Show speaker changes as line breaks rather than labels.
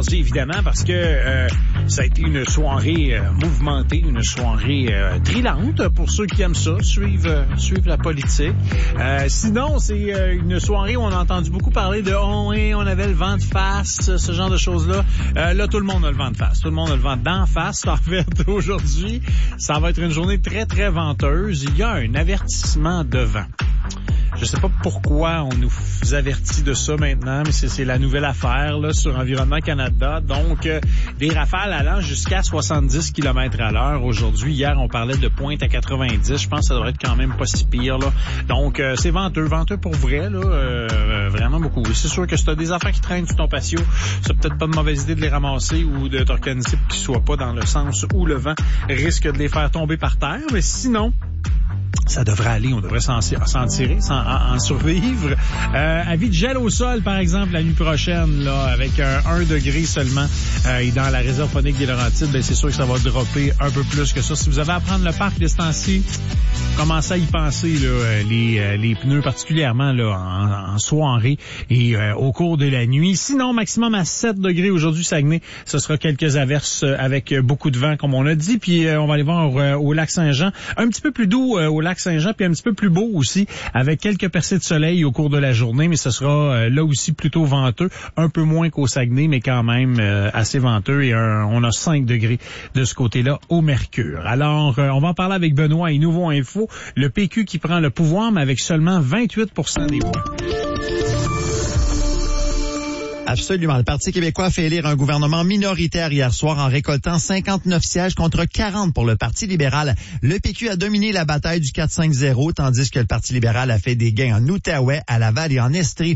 jaser, évidemment, parce que ça a été une soirée mouvementée, une soirée trillante pour ceux qui aiment ça, suivre la politique. Sinon, c'est une soirée où on a entendu beaucoup parler de on avait le vent de face, ce genre de choses-là. Là, tout le monde a le vent de face. Tout le monde a le vent d'en face. En fait, aujourd'hui, ça va être une journée très, très venteuse. Il y a un avertissement de vent. Je sais pas pourquoi on nous avertit de ça maintenant, mais c'est la nouvelle affaire là sur Environnement Canada. Donc, des rafales allant jusqu'à 70 km/h aujourd'hui. Hier, on parlait de pointe à 90. Je pense que ça devrait être quand même pas si pire, là. Donc, c'est venteux pour vrai, là. Vraiment beaucoup. C'est sûr que si t'as des enfants qui traînent sur ton patio, c'est peut-être pas de mauvaise idée de les ramasser ou de t'organiser pour qu'ils soient pas dans le sens où le vent risque de les faire tomber par terre. Mais sinon, ça devrait aller, on devrait s'en tirer, en survivre. Avis de gel au sol, par exemple, la nuit prochaine, là, avec 1 degré seulement. Et dans la réserve phonique des Laurentides, ben, c'est sûr que ça va dropper un peu plus que ça. Si vous avez à prendre le parc de ce temps-ci, commencez à y penser, là, les pneus, particulièrement là en soirée et au cours de la nuit. Sinon, maximum à 7 degrés aujourd'hui, Saguenay. Ce sera quelques averses avec beaucoup de vent, comme on a dit. Puis on va aller voir au lac Saint-Jean. Un petit peu plus doux au lac Saint-Jean, puis un petit peu plus beau aussi, avec quelques percées de soleil au cours de la journée, mais ce sera là aussi plutôt venteux, un peu moins qu'au Saguenay, mais quand même assez venteux, et on a 5 degrés de ce côté-là au mercure. Alors, on va en parler avec Benoît et Nouveau Info, le PQ qui prend le pouvoir, mais avec seulement 28% des voix.
Absolument. Le Parti québécois a fait élire un gouvernement minoritaire hier soir en récoltant 59 sièges contre 40 pour le Parti libéral. Le PQ a dominé la bataille du 4-5-0, tandis que le Parti libéral a fait des gains en Outaouais, à Laval et en Estrie.